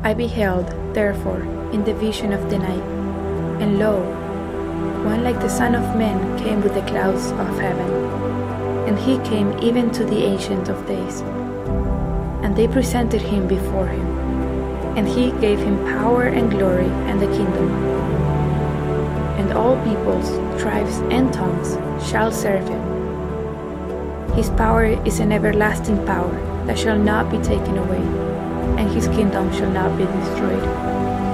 I beheld, therefore, in the vision of the night, and lo, one like the Son of Man came with the clouds of heaven, and he came even to the Ancient of Days. And they presented him before him, and he gave him power and glory and the kingdom. And all peoples, tribes, and tongues shall serve him. His power is an everlasting power that shall not be taken away, and his kingdom shall not be destroyed.